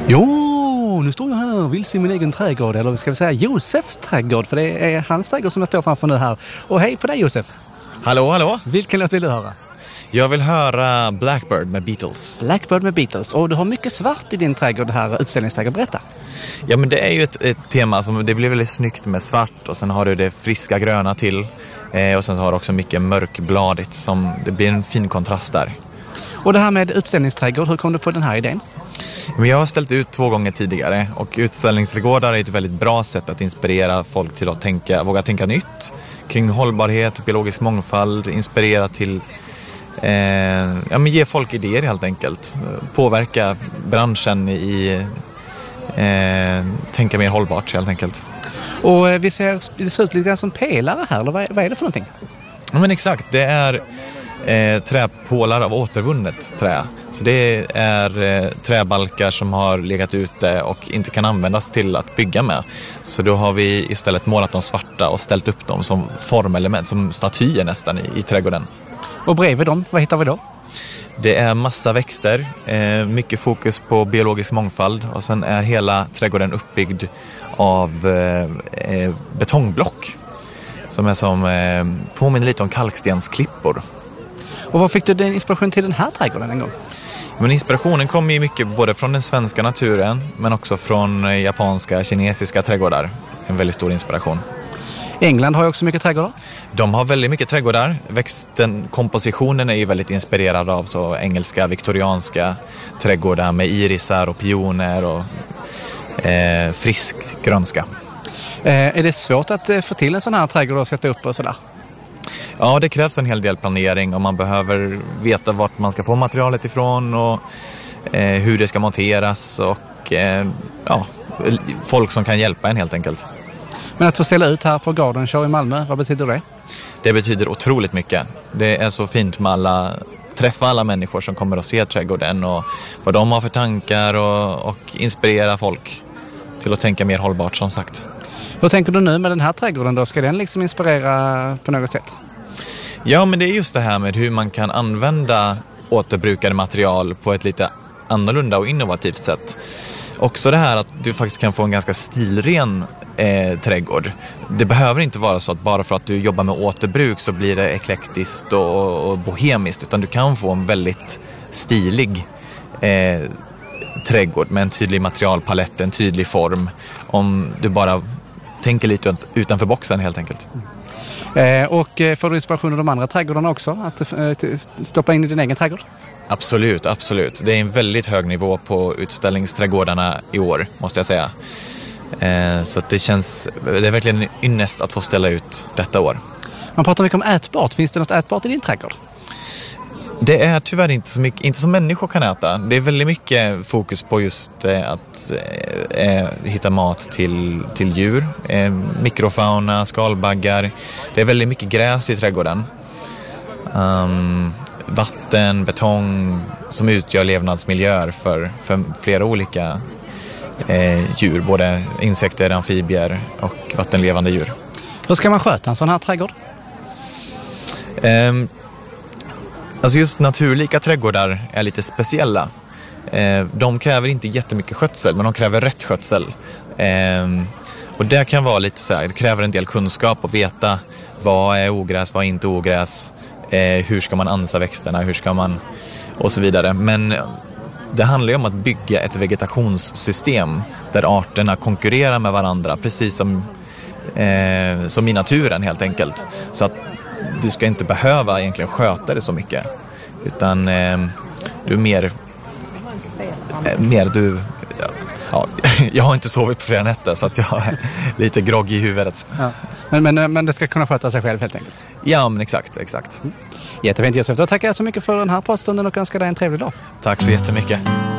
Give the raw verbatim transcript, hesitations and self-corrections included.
Jo, nu står jag här vilse i min egen trädgård, eller ska vi säga Josefs trädgård, för det är hans trädgård som jag står framför nu här. Och hej på dig, Josef. Hallå, hallå. Vilken låt vill du höra? Jag vill höra Blackbird med Beatles. Blackbird med Beatles. Och du har mycket svart i din trädgård, det här utställningsträdgård. Berätta. Ja, men det är ju ett, ett tema som det blir väldigt snyggt med svart, och sen har du det friska gröna till. Eh, och sen har du också mycket mörkbladigt, som det blir en fin kontrast där. Och det här med utställningsträdgård, hur kom du på den här idén? Men jag har ställt ut två gånger tidigare, och utställningsträdgårdar är ett väldigt bra sätt att inspirera folk till att tänka, våga tänka nytt kring hållbarhet, biologisk mångfald, inspirera till eh, ja, men ge folk idéer helt enkelt, påverka branschen i eh, tänka mer hållbart helt enkelt. Och vi ser, det ser ut lite grann som pelare här, eller vad är, vad är det för någonting? Ja, men exakt, det är eh, träpålar av återvunnet trä. Så det är eh, träbalkar som har legat ute och inte kan användas till att bygga med. Så då har vi istället målat dem svarta och ställt upp dem som formelement, som statyer nästan i, i trädgården. Och bredvid dem, vad hittar vi då? Det är massa växter, eh, mycket fokus på biologisk mångfald, och sen är hela trädgården uppbyggd av eh, betongblock som är som eh, påminner lite om kalkstensklippor. Och vad fick du din inspiration till den här trädgården en gång? Men inspirationen kommer ju mycket både från den svenska naturen, men också från japanska, kinesiska trädgårdar. En väldigt stor inspiration. England har ju också mycket trädgårdar. De har väldigt mycket trädgårdar. Växten, kompositionen är ju väldigt inspirerad av så engelska, viktorianska trädgårdar med irisar och pioner och eh, frisk grönska. Eh, är det svårt att eh, få till en sån här trädgård och sätta upp och sådär? Ja, det krävs en hel del planering, och man behöver veta vart man ska få materialet ifrån och eh, hur det ska monteras, och eh, ja, folk som kan hjälpa en helt enkelt. Men att få ställa ut här på Garden Show i Malmö, vad betyder det? Det betyder otroligt mycket. Det är så fint med alla, träffa alla människor som kommer och ser trädgården och vad de har för tankar, och, och inspirera folk till att tänka mer hållbart, som sagt. Hur tänker du nu med den här trädgården då? Ska den liksom inspirera på något sätt? Ja, men det är just det här med hur man kan använda återbrukade material på ett lite annorlunda och innovativt sätt. Också det här att du faktiskt kan få en ganska stilren eh, trädgård. Det behöver inte vara så att bara för att du jobbar med återbruk så blir det eklektiskt och, och bohemiskt, utan du kan få en väldigt stilig eh, trädgård med en tydlig materialpalett, en tydlig form, om du bara tänker lite utanför boxen helt enkelt. Eh, och eh, får du inspiration av de andra trädgårdarna också? Att eh, stoppa in i din egen trädgård? Absolut, absolut. Det är en väldigt hög nivå på utställningsträdgårdarna i år, måste jag säga. Eh, så att det känns, det är verkligen ynnest att få ställa ut detta år. Man pratar mycket om ätbart. Finns det något ätbart i din trädgård? Det är tyvärr inte så mycket, inte som människor kan äta. Det är väldigt mycket fokus på just eh, att eh, hitta mat till, till djur, eh, mikrofauna, skalbaggar. Det är väldigt mycket gräs i trädgården. Um, vatten, betong som utgör levnadsmiljöer för, för flera olika eh, djur, både insekter, amfibier och vattenlevande djur. Hur ska man sköta en sån här trädgård? Um, Alltså just naturlika trädgårdar är lite speciella. Eh, de kräver inte jättemycket skötsel, men de kräver rätt skötsel. Eh, och det kan vara lite så här, det kräver en del kunskap att veta vad är ogräs, vad är inte ogräs, eh, hur ska man ansa växterna, hur ska man och så vidare. Men det handlar ju om att bygga ett vegetationssystem där arterna konkurrerar med varandra, precis som, eh, som i naturen helt enkelt. Så att du ska inte behöva egentligen sköta det så mycket, utan eh, du är mer, eh, mer du, ja, ja, jag har inte sovit på flera nätter så att jag är lite grogg i huvudet. Ja. Men, men, men det ska kunna sköta sig själv helt enkelt? Ja, men exakt, exakt. Mm. Jättefint, Josef. Då tackar jag så mycket för den här pratstunden och önskar dig en trevlig dag. Tack så jättemycket.